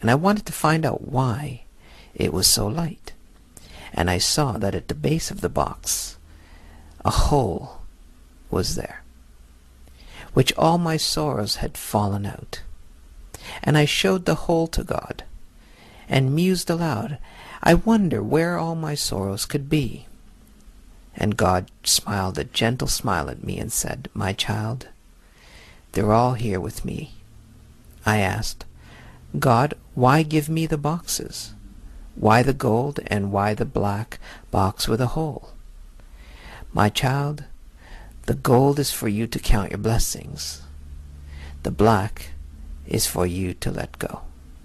and I wanted to find out why it was so light. And I saw that at the base of the box, a hole was there, which all my sorrows had fallen out. And I showed the hole to God, and mused aloud, I wonder where all my sorrows could be. And God smiled a gentle smile at me and said, My child, they're all here with me. I asked, God, why give me the boxes? Why the gold and why the black box with a hole? My child, the gold is for you to count your blessings. The black is for you to let go.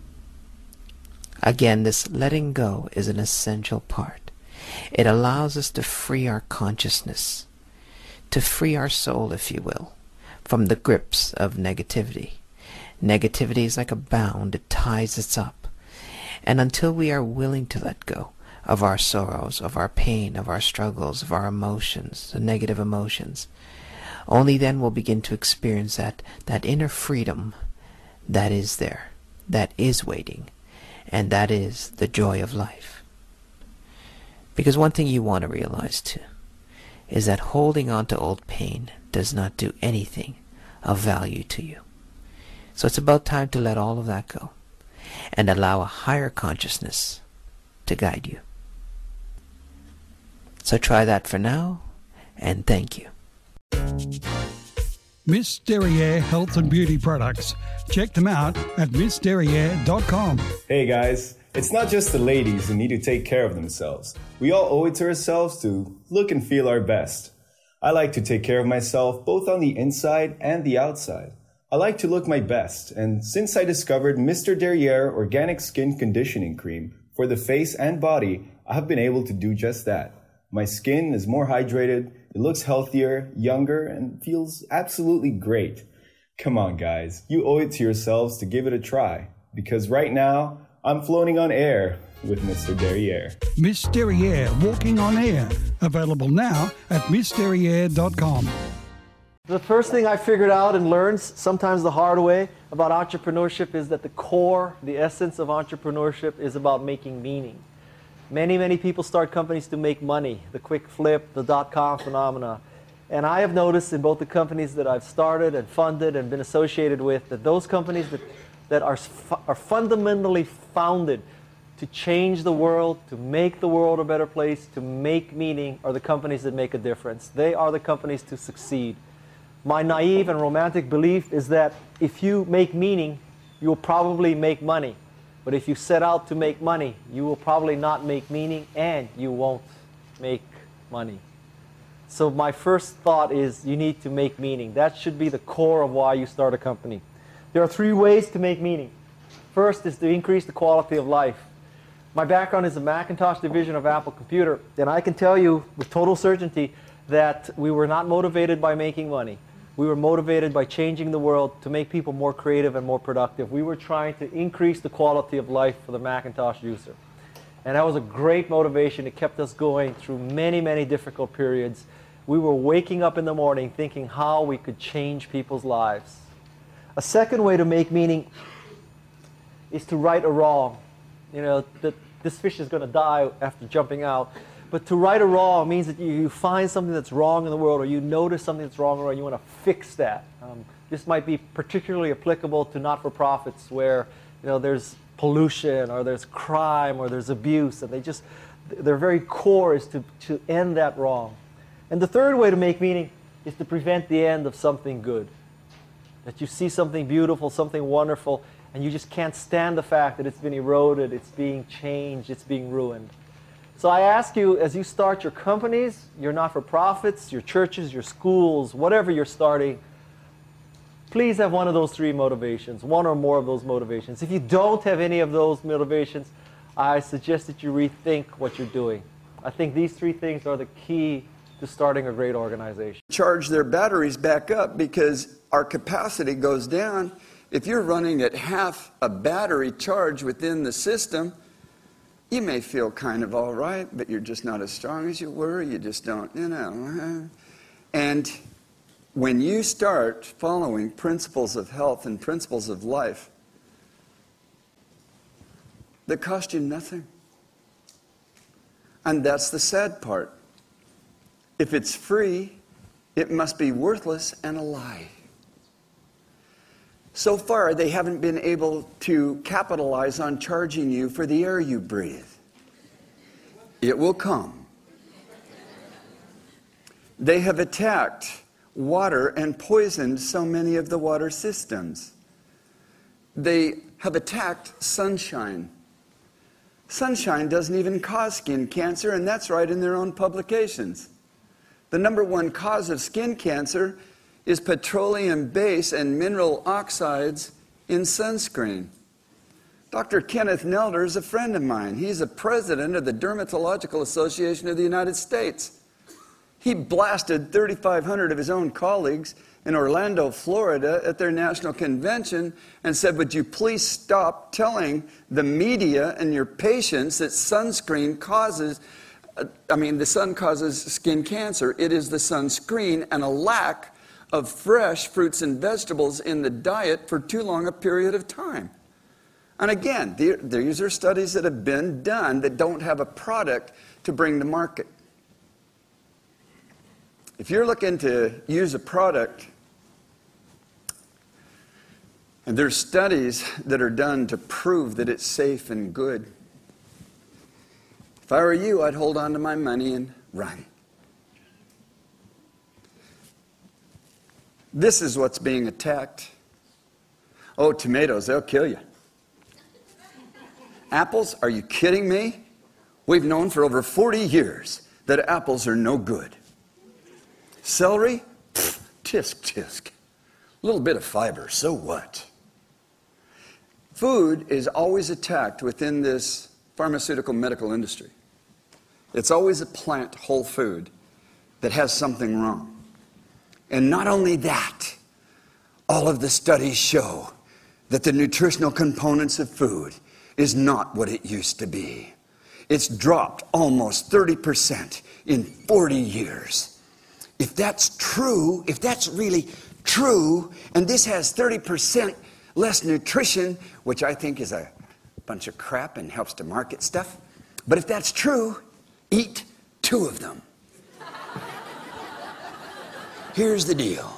Again, this letting go is an essential part. It allows us to free our consciousness, to free our soul, if you will, from the grips of negativity. Negativity is like a bound, it ties us up. And until we are willing to let go of our sorrows, of our pain, of our struggles, of our emotions, the negative emotions, only then we'll begin to experience that inner freedom that is there, that is waiting, and that is the joy of life. Because one thing you want to realize too is that holding on to old pain does not do anything of value to you. So it's about time to let all of that go and allow a higher consciousness to guide you. So try that for now, and thank you. Miss Derriere Health and Beauty Products. Check them out at missderriere.com. Hey guys, it's not just the ladies who need to take care of themselves. We all owe it to ourselves to look and feel our best. I like to take care of myself both on the inside and the outside. I like to look my best, and since I discovered Mr. Derriere Organic Skin Conditioning Cream for the face and body, I have been able to do just that. My skin is more hydrated, it looks healthier, younger, and feels absolutely great. Come on guys, you owe it to yourselves to give it a try, because right now, I'm floating on air with Mr. Derriere. Miss Derriere Walking on Air. Available now at missderriere.com. The first thing I figured out and learned, sometimes the hard way, about entrepreneurship is that the core, the essence of entrepreneurship is about making meaning. Many people start companies to make money, the quick flip, the dot-com phenomena. And I have noticed in both the companies that I've started and funded and been associated with, that those companies that are fundamentally founded to change the world, to make the world a better place, to make meaning, are the companies that make a difference. They are the companies to succeed. My naive and romantic belief is that if you make meaning, you'll probably make money. But if you set out to make money, you will probably not make meaning and you won't make money. So my first thought is you need to make meaning. That should be the core of why you start a company. There are 3 ways to make meaning. First is to increase the quality of life. My background is the Macintosh division of Apple Computer, and I can tell you with total certainty that we were not motivated by making money. We were motivated by changing the world to make people more creative and more productive. We were trying to increase the quality of life for the Macintosh user. And that was a great motivation. It kept us going through many difficult periods. We were waking up in the morning thinking how we could change people's lives. A second way to make meaning is to right a wrong. You know, that this fish is going to die after jumping out. But to right a wrong means that you find something that's wrong in the world, or you notice something that's wrong, or you want to fix that. This might be particularly applicable to not-for-profits where there's pollution, or there's crime, or there's abuse, and their very core is to end that wrong. And the third way to make meaning is to prevent the end of something good. That you see something beautiful, something wonderful, and you just can't stand the fact that it's been eroded, it's being changed, it's being ruined. So I ask you, as you start your companies, your not-for-profits, your churches, your schools, whatever you're starting, please have one of those 3 motivations, one or more of those motivations. If you don't have any of those motivations, I suggest that you rethink what you're doing. I think these 3 things are the key to starting a great organization. Charge their batteries back up because our capacity goes down. If you're running at half a battery charge within the system, you may feel kind of all right, but you're just not as strong as you were. You just don't, And when you start following principles of health and principles of life, that cost you nothing. And that's the sad part. If it's free, it must be worthless and a lie. So far, they haven't been able to capitalize on charging you for the air you breathe. It will come. They have attacked water and poisoned so many of the water systems. They have attacked sunshine. Sunshine doesn't even cause skin cancer, and that's right in their own publications. The number one cause of skin cancer is petroleum base and mineral oxides in sunscreen. Dr. Kenneth Nelder is a friend of mine. He's the president of the Dermatological Association of the United States. He blasted 3,500 of his own colleagues in Orlando, Florida at their national convention and said, would you please stop telling the media and your patients that sunscreen causes, the sun causes skin cancer. It is the sunscreen and a lack of fresh fruits and vegetables in the diet for too long a period of time. And again, these are studies that have been done that don't have a product to bring to market. If you're looking to use a product, and there's studies that are done to prove that it's safe and good, if I were you, I'd hold on to my money and run. This is what's being attacked. Oh, tomatoes, they'll kill you. Apples, are you kidding me? We've known for over 40 years that apples are no good. Celery, tisk, tisk. A little bit of fiber, so what? Food is always attacked within this pharmaceutical medical industry. It's always a plant, whole food, that has something wrong. And not only that, all of the studies show that the nutritional components of food is not what it used to be. It's dropped almost 30% in 40 years. If that's true, if that's really true, and this has 30% less nutrition, which I think is a bunch of crap and helps to market stuff, but if that's true, eat 2 of them. Here's the deal.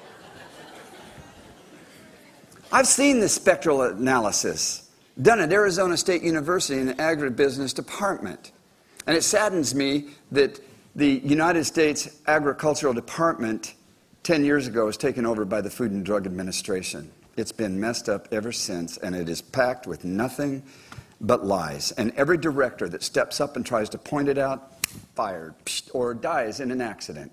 I've seen the spectral analysis done at Arizona State University in the agribusiness department. And it saddens me that the United States Agricultural Department 10 years ago was taken over by the Food and Drug Administration. It's been messed up ever since, and it is packed with nothing but lies. And every director that steps up and tries to point it out, fired, or dies in an accident.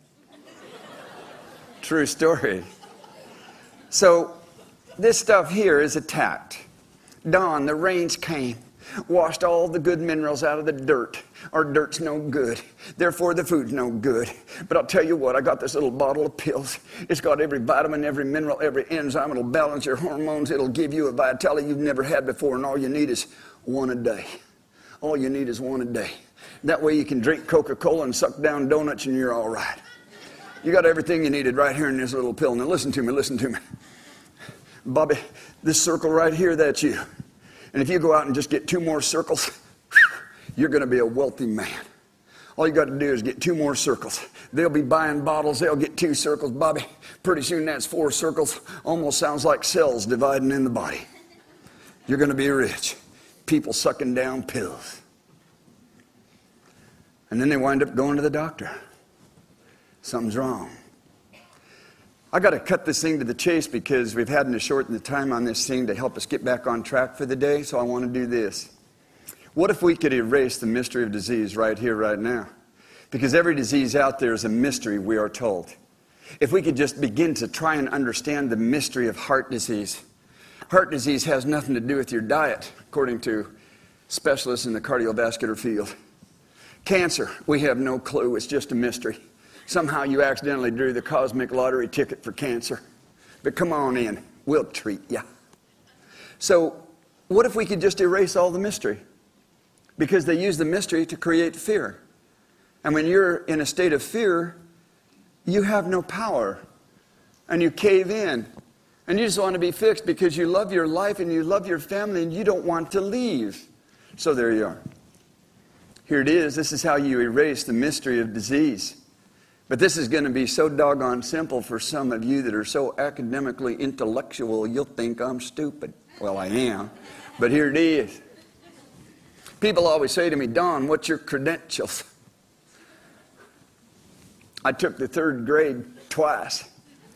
True story. So this stuff here is attacked. Dawn, the rains came, washed all the good minerals out of the dirt. Our dirt's no good. Therefore, the food's no good. But I'll tell you what, I got this little bottle of pills. It's got every vitamin, every mineral, every enzyme. It'll balance your hormones. It'll give you a vitality you've never had before. And all you need is 1 a day. All you need is 1 a day. That way you can drink Coca-Cola and suck down donuts and you're all right. You got everything you needed right here in this little pill. Now listen to me. Bobby, this circle right here, that's you. And if you go out and just get 2 more circles, you're going to be a wealthy man. All you got to do is get 2 more circles. They'll be buying bottles. They'll get 2 circles. Bobby, pretty soon that's 4 circles. Almost sounds like cells dividing in the body. You're going to be rich. People sucking down pills. And then they wind up going to the doctor. Something's wrong. I got to cut this thing to the chase because we've had to shorten the time on this thing to help us get back on track for the day, so I want to do this. What if we could erase the mystery of disease right here, right now? Because every disease out there is a mystery, we are told. If we could just begin to try and understand the mystery of heart disease. Heart disease has nothing to do with your diet, according to specialists in the cardiovascular field. Cancer, we have no clue, it's just a mystery. Somehow you accidentally drew the cosmic lottery ticket for cancer. But come on in, we'll treat you. So what if we could just erase all the mystery? Because they use the mystery to create fear. And when you're in a state of fear, you have no power. And you cave in. And you just want to be fixed because you love your life and you love your family and you don't want to leave. So there you are. Here it is. This is how you erase the mystery of disease. But this is going to be so doggone simple for some of you that are so academically intellectual, you'll think I'm stupid. Well, I am. But here it is. People always say to me, Don, what's your credentials? I took the 3rd grade twice.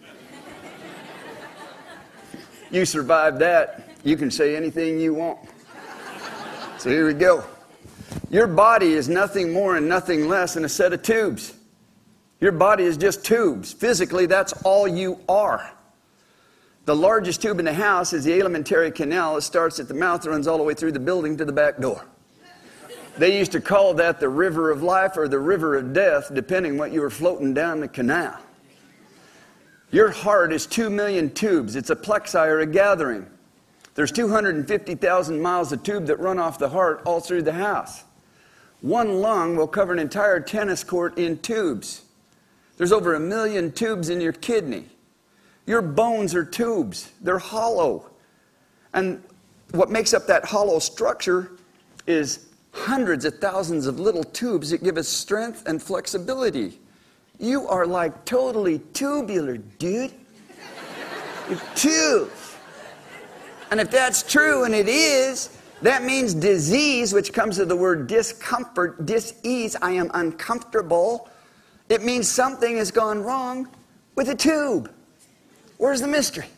You survived that, you can say anything you want. So here we go. Your body is nothing more and nothing less than a set of tubes. Your body is just tubes. Physically, that's all you are. The largest tube in the house is the alimentary canal. It starts at the mouth, runs all the way through the building to the back door. They used to call that the river of life or the river of death, depending what you were floating down the canal. Your heart is 2 million tubes. It's a plexi or a gathering. There's 250,000 miles of tube that run off the heart all through the house. One lung will cover an entire tennis court in tubes. There's over 1 million tubes in your kidney. Your bones are tubes. They're hollow. And what makes up that hollow structure is hundreds of thousands of little tubes that give us strength and flexibility. You are like totally tubular, dude. You're tubes. And if that's true, and it is, that means disease, which comes of the word discomfort, dis-ease, I am uncomfortable. It means something has gone wrong with a tube. Where's the mystery?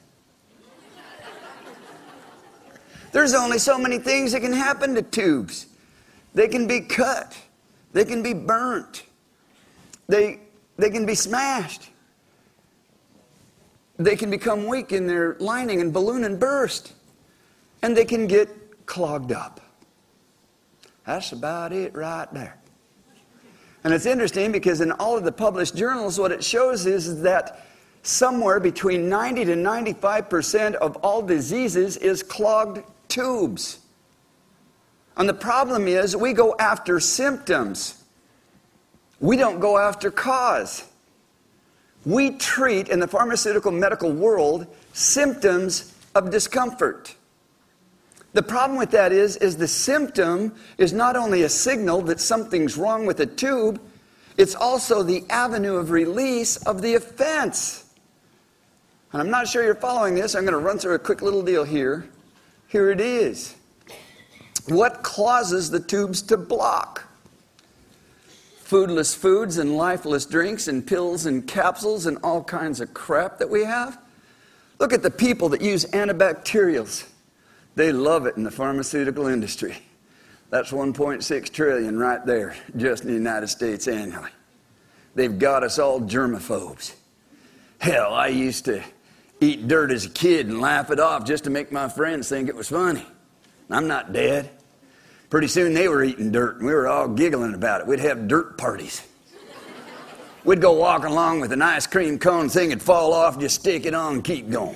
There's only so many things that can happen to tubes. They can be cut. They can be burnt. They can be smashed. They can become weak in their lining and balloon and burst. And they can get clogged up. That's about it right there. And it's interesting because in all of the published journals, what it shows is that somewhere between 90 to 95% of all diseases is clogged tubes. And the problem is we go after symptoms. We don't go after cause. We treat, in the pharmaceutical medical world, symptoms of discomfort. The problem with that is the symptom is not only a signal that something's wrong with a tube, it's also the avenue of release of the offense. And I'm not sure you're following this. I'm going to run through a quick little deal here. Here it is. What causes the tubes to block? Foodless foods and lifeless drinks and pills and capsules and all kinds of crap that we have. Look at the people that use antibacterials. They love it in the pharmaceutical industry. That's 1.6 trillion right there, just in the United States annually. They've got us all germaphobes. Hell, I used to eat dirt as a kid and laugh it off just to make my friends think it was funny. I'm not dead. Pretty soon they were eating dirt, and we were all giggling about it. We'd have dirt parties. We'd go walking along with an ice cream cone, thing would fall off, just stick it on and keep going.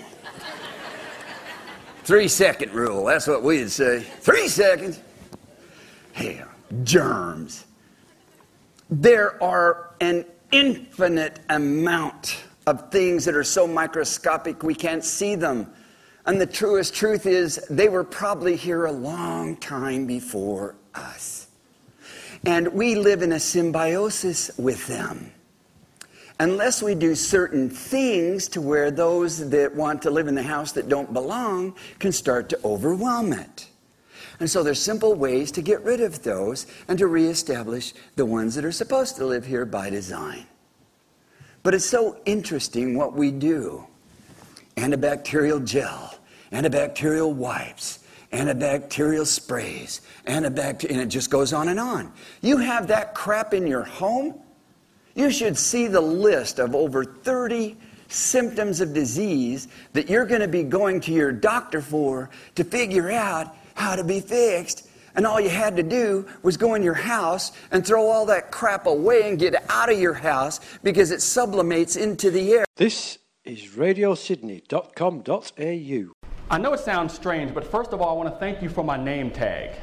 3-second rule, that's what we'd say. 3 seconds. Hell, germs. There are an infinite amount of things that are so microscopic we can't see them. And the truest truth is they were probably here a long time before us. And we live in a symbiosis with them. Unless we do certain things to where those that want to live in the house that don't belong can start to overwhelm it. And so there's simple ways to get rid of those and to reestablish the ones that are supposed to live here by design. But it's so interesting what we do. Antibacterial gel, antibacterial wipes, antibacterial sprays, and it just goes on and on. You have that crap in your home, you should see the list of over 30 symptoms of disease that you're going to be going to your doctor for to figure out how to be fixed. And all you had to do was go in your house and throw all that crap away and get out of your house because it sublimates into the air. This is radiosydney.com.au. I know it sounds strange, but first of all, I want to thank you for my name tag.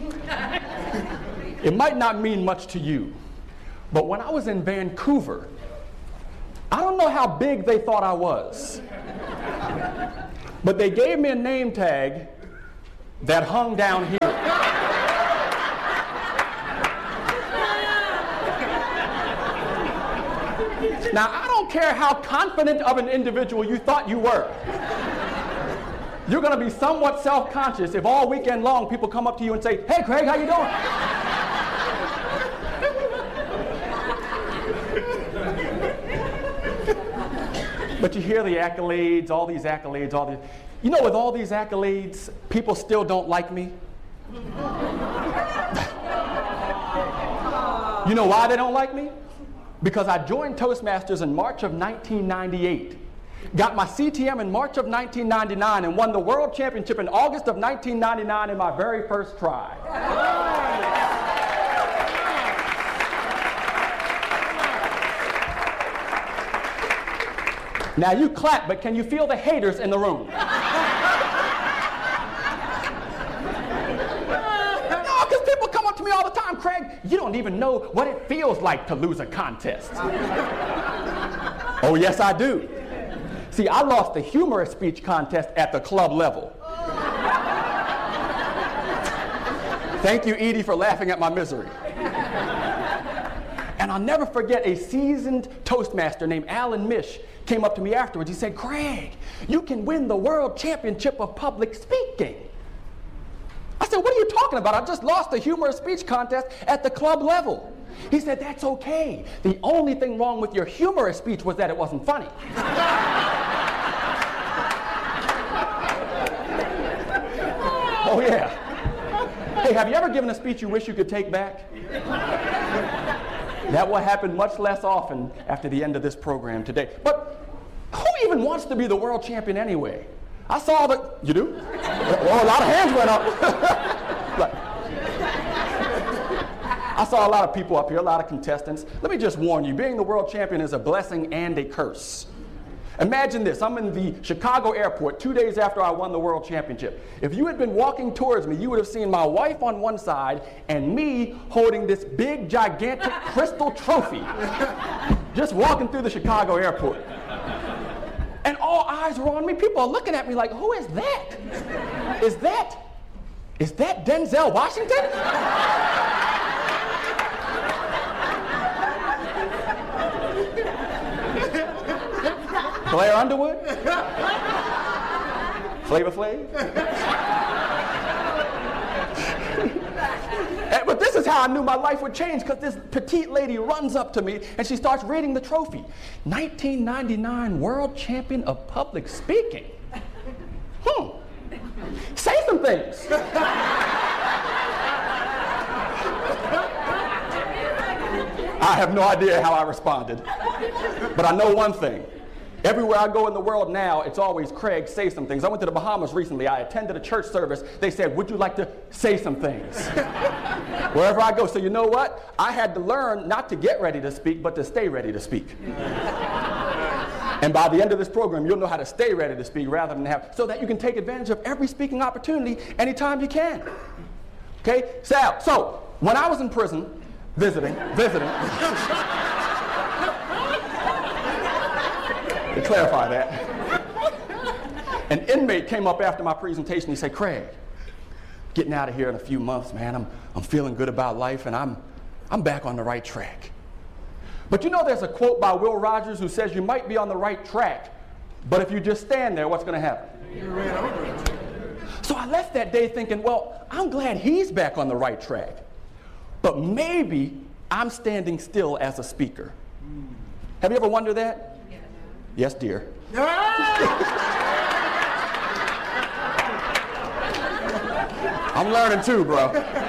It might not mean much to you, but when I was in Vancouver, I don't know how big they thought I was, but they gave me a name tag that hung down here. Now, I don't care how confident of an individual you thought you were. You're going to be somewhat self-conscious if all weekend long people come up to you and say, "Hey, Craig, how you doing?" But you hear the accolades, all these accolades, all these. You know, with all these accolades, people still don't like me. You know why they don't like me? Because I joined Toastmasters in March of 1998, got my CTM in March of 1999, and won the World Championship in August of 1999 in my very first try. Now you clap, but can you feel the haters in the room? No, because people come up to me all the time, "Craig, you don't even know what it feels like to lose a contest." Oh, yes, I do. See, I lost the humorous speech contest at the club level. Thank you, Edie, for laughing at my misery. And I'll never forget a seasoned Toastmaster named Alan Mish came up to me afterwards. He said, "Craig, you can win the World Championship of Public Speaking." I said, "What are you talking about? I just lost the humorous speech contest at the club level." He said, "That's okay. The only thing wrong with your humorous speech was that it wasn't funny." Oh, yeah. Hey, have you ever given a speech you wish you could take back? That will happen much less often after the end of this program today. But who even wants to be the world champion anyway? I saw the... You do? Oh, a lot of hands went up. I saw a lot of people up here, a lot of contestants. Let me just warn you, being the world champion is a blessing and a curse. Imagine this, I'm in the Chicago airport 2 days after I won the world championship. If you had been walking towards me, you would have seen my wife on one side and me holding this big, gigantic crystal trophy, just walking through the Chicago airport. And all eyes were on me. People are looking at me like, "Who is that? Is that Denzel Washington?" Blair Underwood? Flavor Flav? But this is how I knew my life would change, because this petite lady runs up to me and she starts reading the trophy. 1999 World Champion of Public Speaking. Say some things. I have no idea how I responded, but I know one thing. Everywhere I go in the world now, it's always, "Craig, say some things." I went to the Bahamas recently. I attended a church service. They said, "Would you like to say some things?" Wherever I go. So you know what? I had to learn not to get ready to speak, but to stay ready to speak. And by the end of this program, you'll know how to stay ready to speak rather than have, so that you can take advantage of every speaking opportunity anytime you can. Okay? So when I was in prison, visiting. To clarify that, an inmate came up after my presentation. He said, "Craig, getting out of here in a few months, man. I'm feeling good about life, and I'm back on the right track." But you know, there's a quote by Will Rogers who says you might be on the right track, but if you just stand there, what's going to happen? So I left that day thinking, well, I'm glad he's back on the right track, but maybe I'm standing still as a speaker. Have you ever wondered that? Yes, dear. I'm learning too, bro.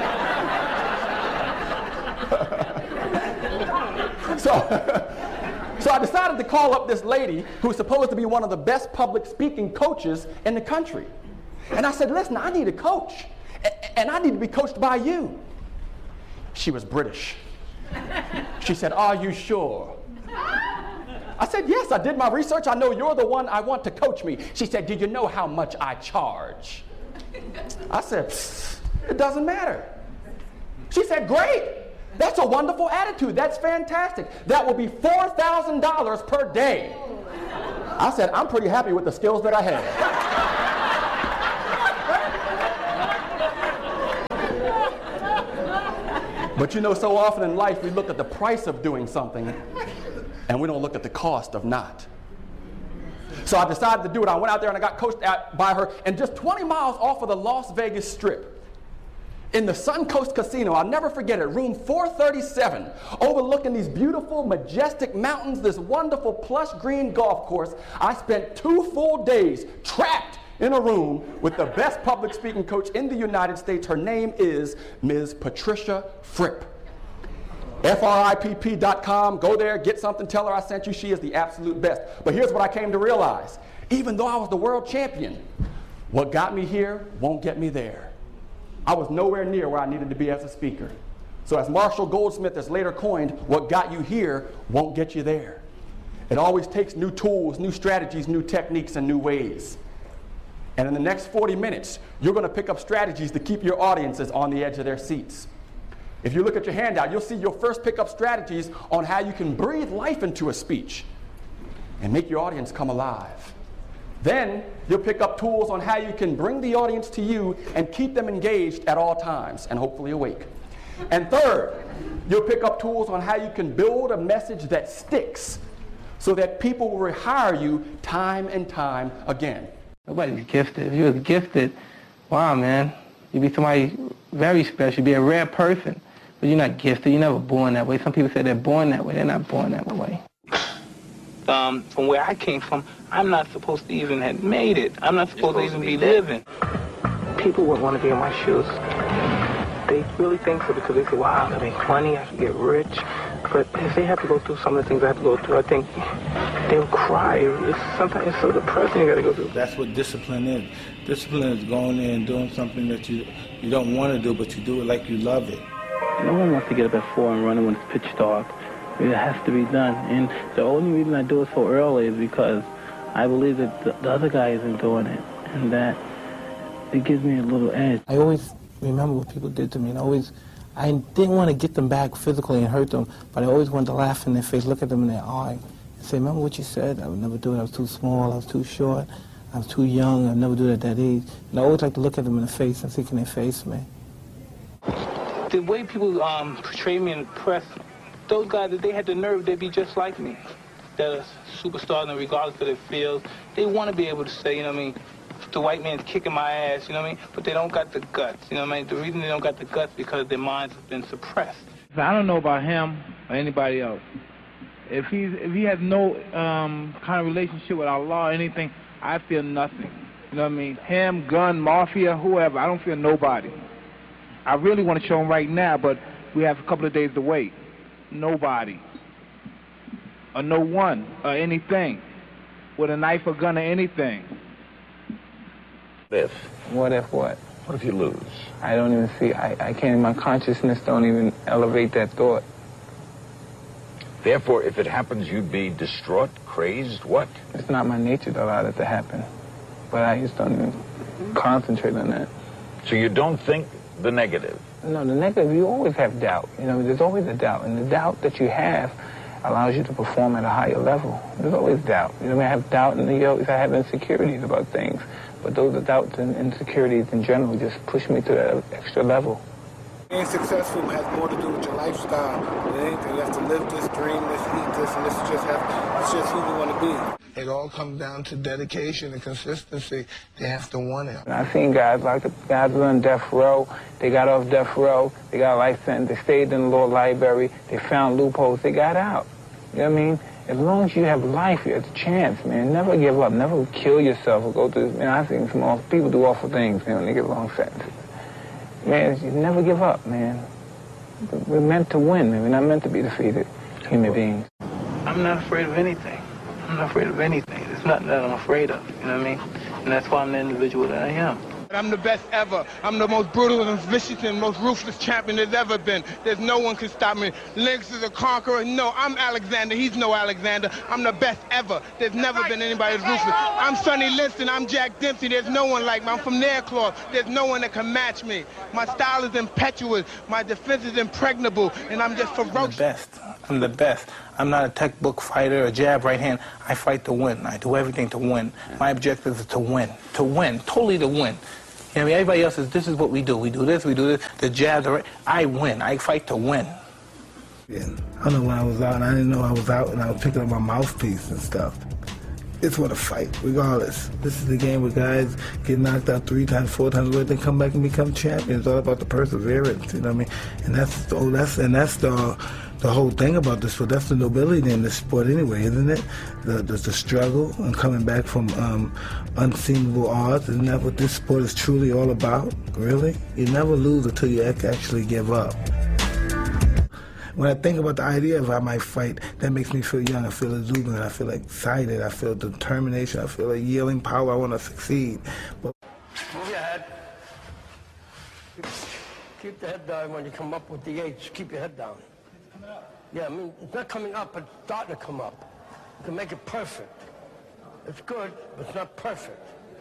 So I decided to call up this lady who's supposed to be one of the best public speaking coaches in the country. And I said, "Listen, I need a coach, and I need to be coached by you." She was British. She said, "Are you sure?" I said, "Yes, I did my research. I know you're the one I want to coach me." She said, "Do you know how much I charge?" I said, "It doesn't matter." She said, "Great. That's a wonderful attitude. That's fantastic. That will be $4,000 per day." I said, "I'm pretty happy with the skills that I have." But you know, so often in life we look at the price of doing something and we don't look at the cost of not. So I decided to do it. I went out there and I got coached by her, and just 20 miles off of the Las Vegas Strip, in the Suncoast Casino, I'll never forget it, room 437, overlooking these beautiful, majestic mountains, this wonderful plush green golf course. I spent 2 full days trapped in a room with the best public speaking coach in the United States. Her name is Ms. Patricia Fripp. FRIPP.com. Go there, get something, tell her I sent you. She is the absolute best. But here's what I came to realize. Even though I was the world champion, what got me here won't get me there. I was nowhere near where I needed to be as a speaker. So as Marshall Goldsmith has later coined, what got you here won't get you there. It always takes new tools, new strategies, new techniques, and new ways. And in the next 40 minutes, you're going to pick up strategies to keep your audiences on the edge of their seats. If you look at your handout, you'll see you'll first pick up strategies on how you can breathe life into a speech and make your audience come alive. Then you'll pick up tools on how you can bring the audience to you and keep them engaged at all times and hopefully awake. And third, you'll pick up tools on how you can build a message that sticks so that people will rehire you time and time again. Nobody's gifted. If you was gifted, wow, man, you'd be somebody very special. You'd be a rare person. But you're not gifted. You're never born that way. Some people say they're born that way. They're not born that way. From where I came from, I'm not supposed to even have made it. I'm not supposed to even be living. People would want to be in my shoes. They really think so because they say, wow, I make money, I can get rich. But if they have to go through some of the things I have to go through, I think they'll cry. Sometimes it's so depressing you got to go through. That's what discipline is. Discipline is going in and doing something that you don't want to do, but you do it like you love it. No one wants to get up at 4 and run when it's pitch dark. It has to be done. And the only reason I do it so early is because I believe that the other guy isn't doing it, and that it gives me a little edge. I always remember what people did to me, and I didn't want to get them back physically and hurt them, but I always wanted to laugh in their face, look at them in their eye, and say, remember what you said? I would never do it. I was too small. I was too short. I was too young. I'd never do it at that age. And I always like to look at them in the face and see, can they face me? The way people portray me in the press, those guys, if they had the nerve, they'd be just like me. They're superstars, and regardless of their fields, they want to be able to say, you know what I mean, the white man's kicking my ass, you know what I mean? But they don't got the guts, you know what I mean? The reason they don't got the guts is because their minds have been suppressed. I don't know about him or anybody else. If he has no kind of relationship with Allah or anything, I feel nothing. You know what I mean? Him, gun, mafia, whoever, I don't feel nobody. I really want to show him right now, but we have a couple of days to wait. Nobody. Or no one or anything with a knife or gun or anything. If? What if what? What if you lose? I don't even see, I can't, my consciousness don't even elevate that thought. Therefore, if it happens, you'd be distraught, crazed, what? It's not my nature to allow that to happen. But I just don't even concentrate on that. So you don't think the negative? No, the negative, you always have doubt. You know, there's always a doubt. And the doubt that you have allows you to perform at a higher level. There's always doubt. You know, I have doubt and you always have insecurities about things. But those doubts and insecurities in general just push me to that extra level. Being successful has more to do with your lifestyle than anything. You have to live this, dream this, eat this, and it's just who you want to be. It all comes down to dedication and consistency. They have to want it. And I've seen guys like the guys who were on death row. They got off death row. They got a life sentence. They stayed in the law library. They found loopholes. They got out. You know what I mean? As long as you have life, you have a chance, man. Never give up. Never kill yourself or go through this. Man, I've seen some people do awful things, man, when they get long sentences. Man, you never give up, man. We're meant to win, man. We're not meant to be defeated human beings. I'm not afraid of anything. I'm not afraid of anything. There's nothing that I'm afraid of, you know what I mean? And that's why I'm the individual that I am. I'm the best ever. I'm the most brutal and vicious and most ruthless champion there's ever been. There's no one can stop me. Lynx is a conqueror. No, I'm Alexander. He's no Alexander. I'm the best ever. There's never been anybody as ruthless. I'm Sonny Liston. I'm Jack Dempsey. There's no one like me. I'm from Nairclaw. There's no one that can match me. My style is impetuous. My defense is impregnable. And I'm just ferocious. I'm the best. I'm the best. I'm not a textbook fighter, a jab right hand. I fight to win. I do everything to win. My objective is to win. To win. Totally to win. You know, I mean, everybody else says, this is what we do. We do this, we do this. The jabs are right. I win. I fight to win. And I don't know when I was out, and I didn't know I was out, and I was picking up my mouthpiece and stuff. It's what a fight, regardless. This is the game where guys get knocked out 3 times, 4 times, where they come back and become champions. It's all about the perseverance, you know what I mean? And that's the whole thing about this sport. That's the nobility in this sport anyway, isn't it? The struggle and coming back from unseemable odds. Isn't that what this sport is truly all about? Really? You never lose until you actually give up. When I think about the idea of I might fight, that makes me feel young. I feel exuberant. I feel excited. I feel determination. I feel a yielding power. I want to succeed. But move your head. Keep the head down when you come up with the H. Keep your head down. Yeah, I mean, it's not coming up, but it's starting to come up. You can make it perfect. It's good, but it's not perfect.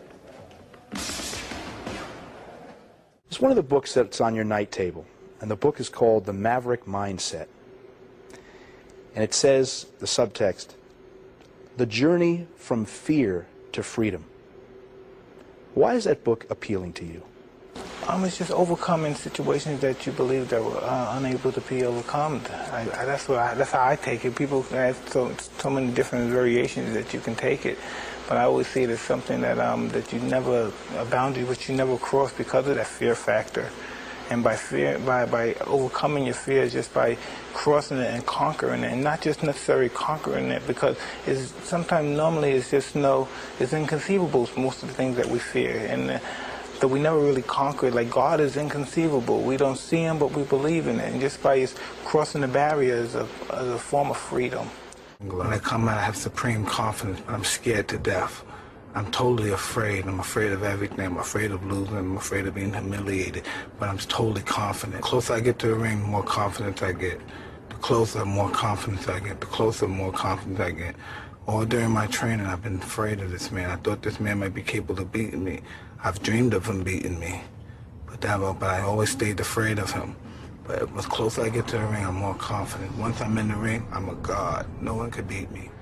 It's one of the books that's on your night table. And the book is called The Maverick Mindset. And it says, the subtext, the journey from fear to freedom. Why is that book appealing to you? It's just overcoming situations that you believe that were unable to be overcome. That's how I take it. People have so many different variations that you can take it. But I always see it as something that that you never, a boundary which you never cross because of that fear factor. And by overcoming your fears, just by crossing it and conquering it, and not just necessarily conquering it, because normally it's just it's inconceivable, most of the things that we fear, and that we never really conquer it. Like God is inconceivable. We don't see Him, but we believe in it. And just by crossing the barriers of a form of freedom. When I come out, I have supreme confidence, but I'm scared to death. I'm totally afraid. I'm afraid of everything. I'm afraid of losing. I'm afraid of being humiliated. But I'm totally confident. The closer I get to the ring, the more confidence I get. The closer, more confidence I get. The closer, more confidence I get. All during my training, I've been afraid of this man. I thought this man might be capable of beating me. I've dreamed of him beating me. But I always stayed afraid of him. But the closer I get to the ring, I'm more confident. Once I'm in the ring, I'm a god. No one could beat me.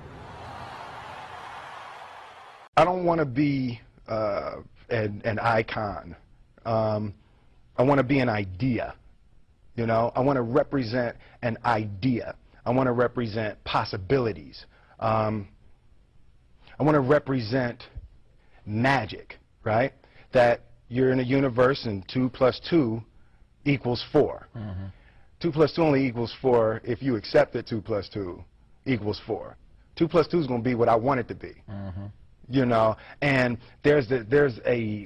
I don't want to be an icon. I want to be an idea. You know, I want to represent an idea. I want to represent possibilities. I want to represent magic, right? That you're in a universe and 2 + 2 = 4. 2 + 2 only equals 4 if you accept that 2 + 2 = 4. 2 + 2 is going to be what I want it to be. You know, and there's a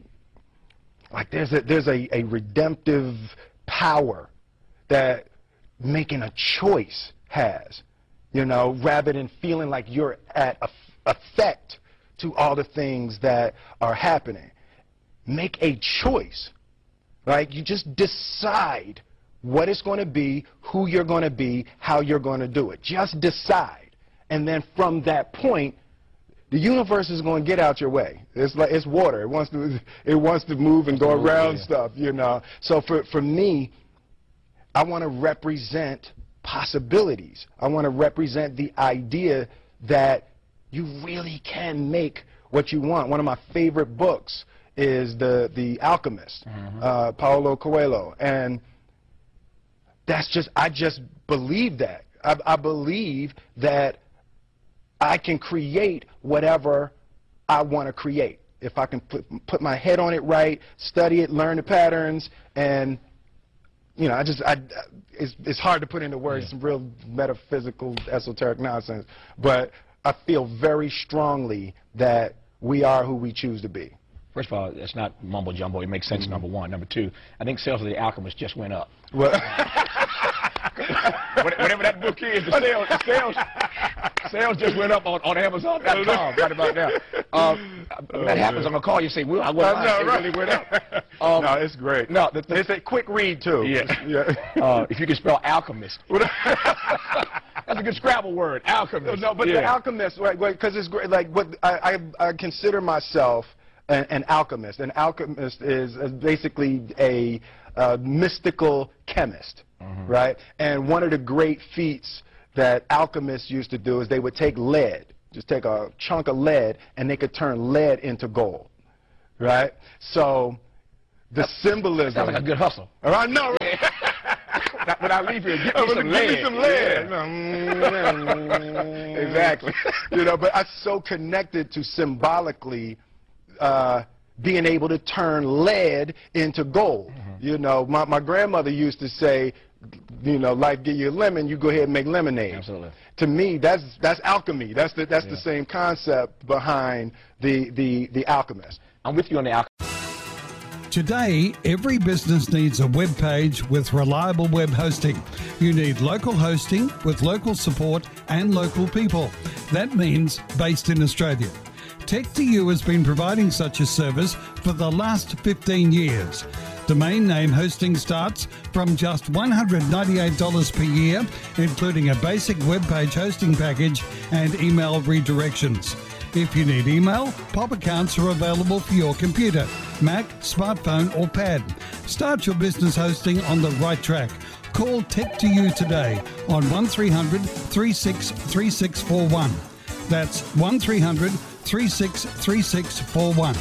redemptive power that making a choice has, you know, rather than feeling like you're at effect to all the things that are happening. Make a choice, right? You just decide what it's going to be, who you're going to be, how you're going to do it. Just decide, and then from that point, the universe is going to get out your way. It's water. It wants to move and go around stuff, you know. So for me, I want to represent possibilities. I want to represent the idea that you really can make what you want. One of my favorite books is The Alchemist, Paulo Coelho, and I just believe that. I believe that I can create whatever I want to create. If I can put my head on it right, study it, learn the patterns, and, you know, it's hard to put into words, some real metaphysical, esoteric nonsense, but I feel very strongly that we are who we choose to be. First of all, it's not mumbo jumbo. It makes sense, number one. Number two, I think sales of The Alchemist just went up. Well, whatever that book is, sales just went up on Amazon.com right about now. When that happens, I'm going to call you and say, well, it really went up. No, it's great. No, it's a quick read, too. Yes. If you can spell alchemist. That's a good Scrabble word, alchemist. No, but the alchemist, right, because it's great. Like, what I consider myself an alchemist. An alchemist is basically a mystical chemist, right? And one of the great feats that alchemists used to do is they would take lead, just take a chunk of lead, and they could turn lead into gold, right? So the symbolism. Sounds like a good hustle. I know, right? when I leave here, get me some lead. Give me some lead. Yeah. Exactly. You know, but I'm so connected to symbolically being able to turn lead into gold. You know, my grandmother used to say, you know, life give you a lemon, you go ahead and make lemonade. Absolutely. To me, that's alchemy. That's the same concept behind the alchemist. I'm with you on the alchemy. Today, every business needs a web page with reliable web hosting. You need local hosting with local support and local people. That means based in Australia. Tech2U has been providing such a service for the last 15 years. Domain name hosting starts from just $198 per year, including a basic web page hosting package and email redirections. If you need email, POP accounts are available for your computer, Mac, smartphone or pad. Start your business hosting on the right track. Call Tech2U today on 1300 363641. That's 1300 363641.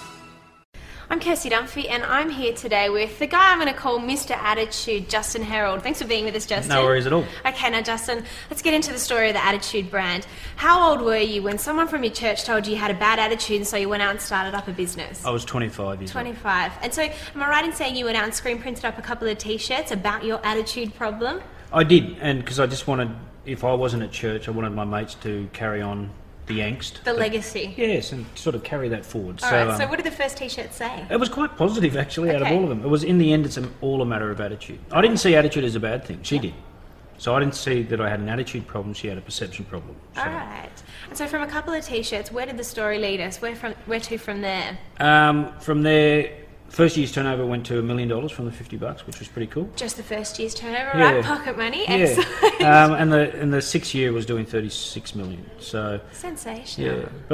I'm Kirsty Dunphy, and I'm here today with the guy I'm going to call Mr. Attitude, Justin Herold. Thanks for being with us, Justin. No worries at all. Okay, now, Justin, let's get into the story of the Attitude brand. How old were you when someone from your church told you you had a bad attitude and so you went out and started up a business? I was 25 years old. 25. And so, am I right in saying you went out and screen printed up a couple of T-shirts about your attitude problem? I did, and because I just wanted, if I wasn't at church, I wanted my mates to carry on the angst. The legacy. Yes, and sort of carry that forward. All right, so what did the first T-shirt say? It was quite positive, actually, out of all of them. It was, in the end, it's all a matter of attitude. I didn't see attitude as a bad thing. She did. So I didn't see that I had an attitude problem. She had a perception problem. So. All right. And so from a couple of T-shirts, where did the story lead us? Where to from there? From there, first year's turnover went to $1 million from the $50, which was pretty cool. Just the first year's turnover, right? Pocket money. Yeah. Excellent. And the 6th year was doing $36 million. So sensational. Yeah. But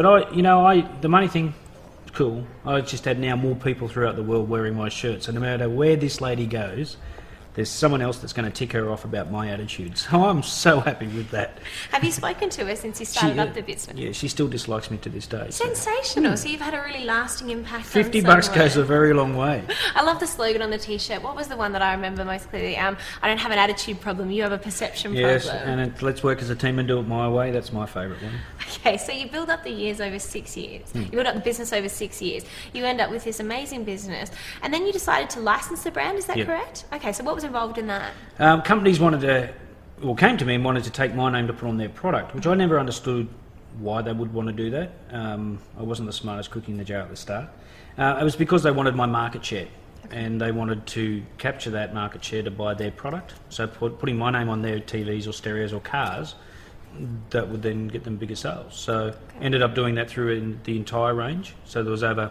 the money thing, cool. I just had now more people throughout the world wearing my shirt. So no matter where this lady goes, there's someone else that's going to tick her off about my attitude. So I'm so happy with that. Have you spoken to her since you started up the business? Yeah, she still dislikes me to this day. Sensational. So you've had a really lasting impact $50 goes a very long way. I love the slogan on the T-shirt. What was the one that I remember most clearly? I don't have an attitude problem, you have a perception problem. Yes, and let's work as a team and do it my way. That's my favourite one. Okay, so you build up the years over 6 years. You build up the business over 6 years. You end up with this amazing business. And then you decided to license the brand, is that correct? Okay, so what was involved in that? Companies came to me and wanted to take my name to put on their product, which I never understood why they would want to do that. I wasn't the smartest cookie in the jar at the start. It was because they wanted my market share. And they wanted to capture that market share to buy their product. So putting my name on their TVs or stereos or cars, that would then get them bigger sales. So ended up doing that through the entire range. So there was over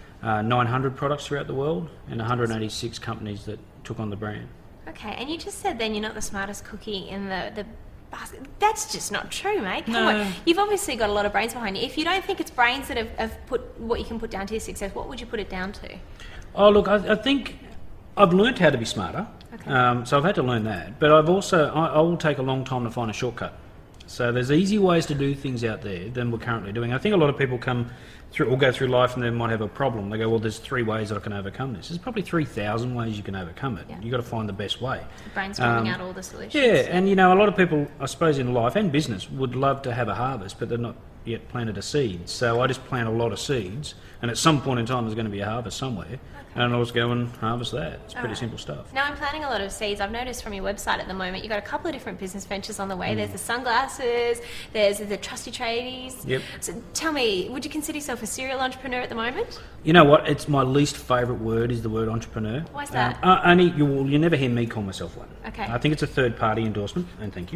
900 products throughout the world and 186 companies that took on the brand. Okay, and you just said then you're not the smartest cookie in the basket. That's just not true, mate. Come on. You've obviously got a lot of brains behind you. If you don't think it's brains that have put what you can put down to your success, what would you put it down to? Oh, look, I think I've learnt how to be smarter. Okay. So I've had to learn that. But I've also, I will take a long time to find a shortcut. So there's easy ways to do things out there than we're currently doing. I think a lot of people come through or go through life and they might have a problem. They go, well, there's 3 ways that I can overcome this. There's probably 3,000 ways you can overcome it. You've got to find the best way. Brainstorming out all the solutions. Yeah, and a lot of people, I suppose, in life and business would love to have a harvest, but they're not yet planted a seed. So I just plant a lot of seeds, and at some point in time there's going to be a harvest somewhere. And I'll just go and harvest that. It's pretty simple stuff. Now, I'm planting a lot of seeds. I've noticed from your website at the moment, you've got a couple of different business ventures on the way. There's the sunglasses, there's the trusty tradies. Yep. So tell me, would you consider yourself a serial entrepreneur at the moment? You know what? It's my least favourite word is the word entrepreneur. Why's that? You never hear me call myself one. Okay. I think it's a third-party endorsement, and thank you.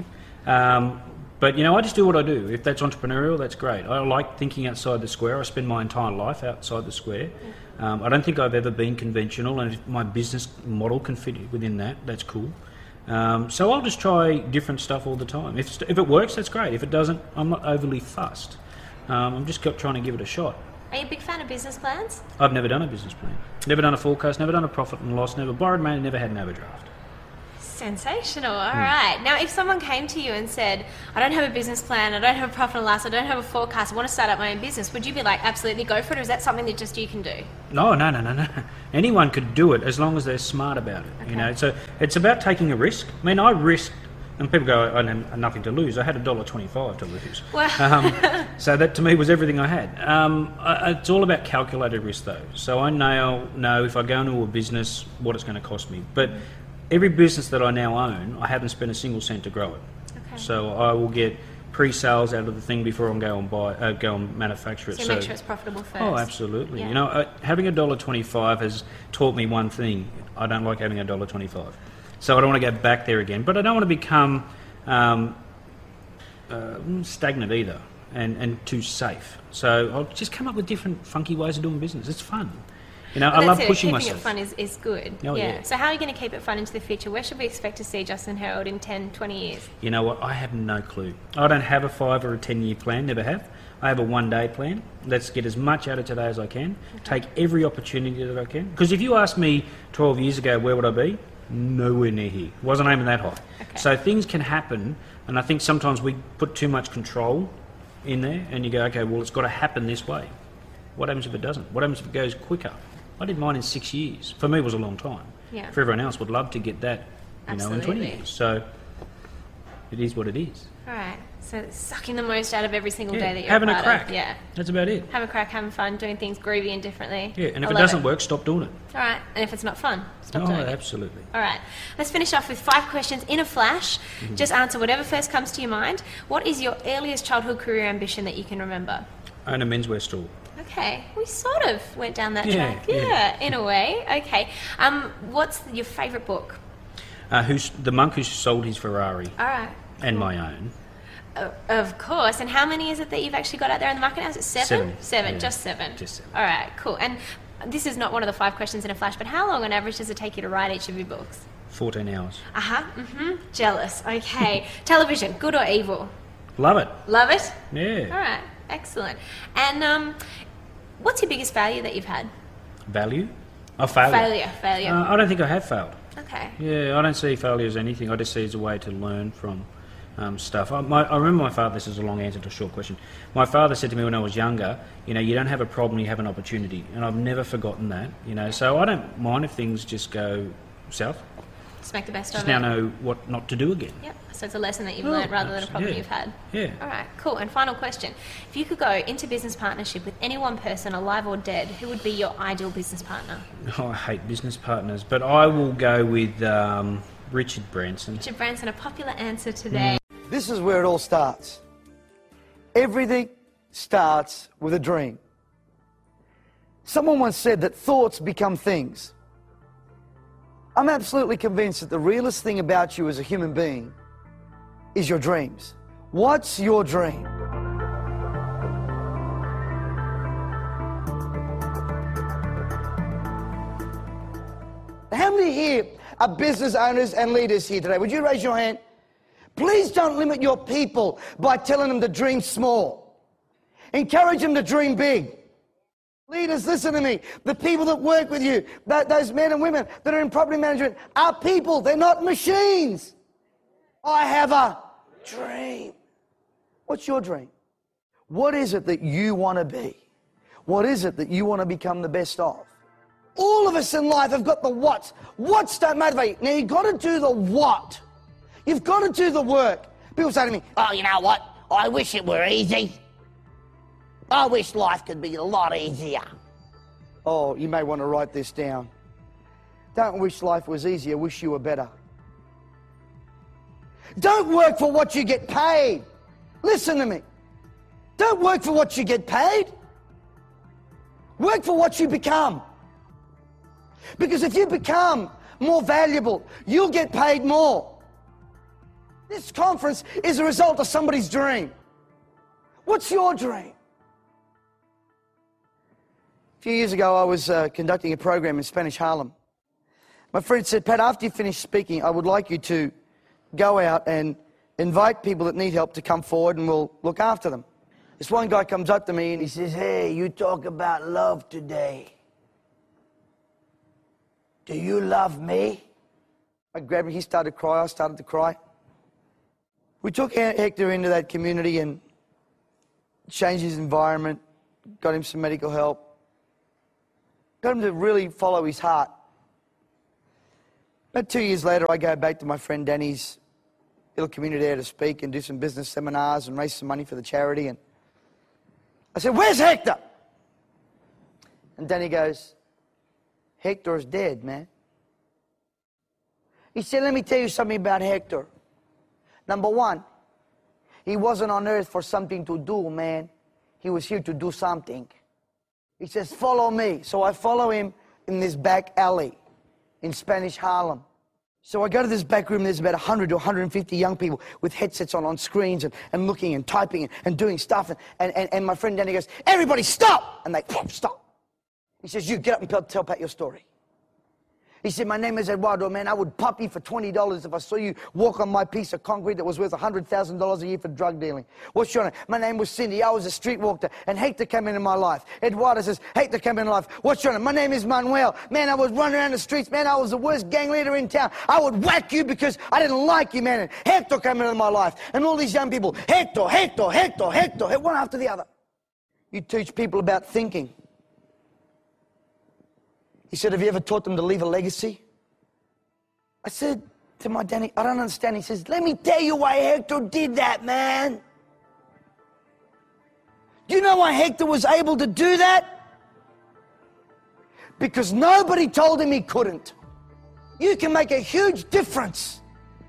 But, I just do what I do. If that's entrepreneurial, that's great. I like thinking outside the square. I spend my entire life outside the square. I don't think I've ever been conventional, and if my business model can fit within that, that's cool. So I'll just try different stuff all the time. If it works, that's great. If it doesn't, I'm not overly fussed. I'm just trying to give it a shot. Are you a big fan of business plans? I've never done a business plan. Never done a forecast, never done a profit and loss, never borrowed money, never had an overdraft. Sensational. All right. Now, if someone came to you and said, I don't have a business plan, I don't have a profit and loss, I don't have a forecast, I want to start up my own business, would you be like, absolutely go for it, or is that something that just you can do? No. Anyone could do it as long as they're smart about it. Okay. You know, so it's about taking a risk. I mean, I risked, and people go, I have nothing to lose. I had $1.25 to lose. Well. So that to me was everything I had. It's all about calculated risk, though. So I know if I go into a business, what it's going to cost me. But every business that I now own, I haven't spent a single cent to grow it. Okay. So I will get pre-sales out of the thing before I go and manufacture it. So make sure it's profitable first. Oh, absolutely. Yeah. You know, having $1.25 has taught me one thing. I don't like having $1.25. So I don't want to go back there again. But I don't want to become stagnant either and too safe. So I'll just come up with different funky ways of doing business. It's fun. You know, I love pushing myself. Keeping it fun is good. Oh, yeah. So how are you going to keep it fun into the future? Where should we expect to see Justin Herald in 10, 20 years? You know what? I have no clue. I don't have a 5 or a 10-year plan, never have. I have a one-day plan. Let's get as much out of today as I can. Take every opportunity that I can. Because if you asked me 12 years ago, where would I be? Nowhere near here. Wasn't aiming that high. Okay. So things can happen, and I think sometimes we put too much control in there, and you go, okay, well, it's got to happen this way. What happens if it doesn't? What happens if it goes quicker? I did mine in 6 years. For me, it was a long time. Yeah. For everyone else, would love to get that, in 20 years. So it is what it is. All right. So sucking the most out of every single day that you're having a a part crack. of. Yeah. That's about it. Have a crack, having fun, doing things groovy and differently. Yeah, and if I it love doesn't work, stop doing it. All right. And if it's not fun, stop doing it. Absolutely. All right. Let's finish off with 5 questions in a flash. Mm-hmm. Just answer whatever first comes to your mind. What is your earliest childhood career ambition that you can remember? Own a menswear store. Okay, we sort of went down that Yeah, track. yeah. In a way. Okay. What's your favourite book? Who's the monk who sold his Ferrari All right. and my own. Of course. And how many is it that you've actually got out there in the market now? Is it 7? 7. Yeah. Just 7. Just 7. All right, cool. And this is not one of the 5 questions in a flash, but how long on average does it take you to write each of your books? 14 hours. Jealous. Okay. Television, good or evil? Love it. Love it? Yeah. All right, excellent. And what's your biggest failure that you've had? Value? Oh, failure. Failure. I don't think I have failed. Okay. Yeah, I don't see failure as anything. I just see it as a way to learn from stuff. I remember my father, this is a long answer to a short question. My father said to me when I was younger, you know, you don't have a problem, you have an opportunity. And I've never forgotten that, you know. So I don't mind if things just go south. Just make the best Just of it. now know what not to do again. Yep. So it's a lesson that you've learned rather than a problem yeah. you've had. Yeah. All right, cool. And final question. If you could go into business partnership with any one person, alive or dead, who would be your ideal business partner? Oh, I hate business partners, but I will go with Richard Branson. Richard Branson, a popular answer today. This is where it all starts. Everything starts with a dream. Someone once said that thoughts become things. I'm absolutely convinced that the realest thing about you as a human being is your dreams. What's your dream? How many here are business owners and leaders here today? Would you raise your hand? Please don't limit your people by telling them to dream small. Encourage them to dream big. Leaders, listen to me. The people that work with you, those men and women that are in property management are people. They're not machines. I have a dream. What's your dream? What is it that you want to be? What is it that you want to become the best of? All of us in life have got the what's. What's don't motivate you. Now, you've got to do the what. You've got to do the work. People say to me, oh, you know what? I wish it were easy. I wish life could be a lot easier. Oh, you may want to write this down. Don't wish life was easier, wish you were better. Don't work for what you get paid. Listen to me. Don't work for what you get paid. Work for what you become. Because if you become more valuable, you'll get paid more. This conference is a result of somebody's dream. What's your dream? A few years ago, I was conducting a program in Spanish Harlem. My friend said, Pat, after you finish speaking, I would like you to go out and invite people that need help to come forward and we'll look after them. This one guy comes up to me and he says, hey, you talk about love today. Do you love me? I grabbed him, he started to cry, I started to cry. We took Hector into that community and changed his environment, got him some medical help, got him to really follow his heart. About 2 years later, I go back to my friend Danny's little community there to speak and do some business seminars and raise some money for the charity. And I said, "Where's Hector?" And Danny goes, "Hector's dead, man." He said, "Let me tell you something about Hector. Number one, he wasn't on earth for something to do, man. He was here to do something." He says, "Follow me." So I follow him in this back alley in Spanish Harlem. So I go to this back room, there's about 100 to 150 young people with headsets on screens and looking and typing and doing stuff. And my friend Danny goes, "Everybody stop!" And they stop. He says, "You get up and tell Pat your story." He said, "My name is Eduardo, man. I would pop you for $20 if I saw you walk on my piece of concrete that was worth $100,000 a year for drug dealing. What's your name?" "My name was Cindy. I was a streetwalker, and Hector came into my life." Eduardo says, "Hector came into life. What's your name?" "My name is Manuel. Man, I was running around the streets. Man, I was the worst gang leader in town. I would whack you because I didn't like you, man. And Hector came into my life." And all these young people, Hector, Hector, Hector, Hector, one after the other. You teach people about thinking. He said, "Have you ever taught them to leave a legacy?" I said to my Danny, "I don't understand." He says, "Let me tell you why Hector did that, man. Do you know why Hector was able to do that? Because nobody told him he couldn't. You can make a huge difference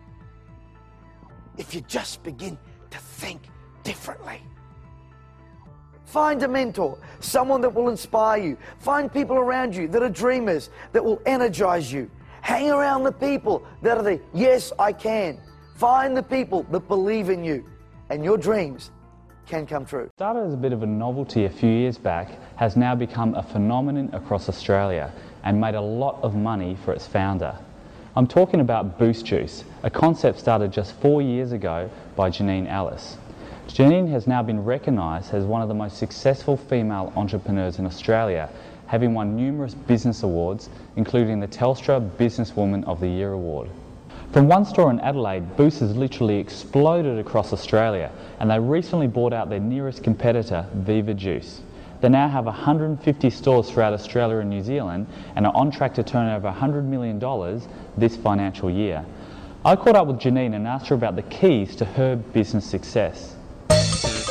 if you just begin to think differently. Find a mentor, someone that will inspire you. Find people around you that are dreamers, that will energize you. Hang around the people that are the yes, I can. Find the people that believe in you, and your dreams can come true." Started as a bit of a novelty a few years back, has now become a phenomenon across Australia and made a lot of money for its founder. I'm talking about Boost Juice, a concept started just 4 years ago by Janine Ellis. Janine has now been recognised as one of the most successful female entrepreneurs in Australia, having won numerous business awards, including the Telstra Businesswoman of the Year award. From one store in Adelaide, Boost has literally exploded across Australia, and they recently bought out their nearest competitor, Viva Juice. They now have 150 stores throughout Australia and New Zealand and are on track to turn over $100 million this financial year. I caught up with Janine and asked her about the keys to her business success.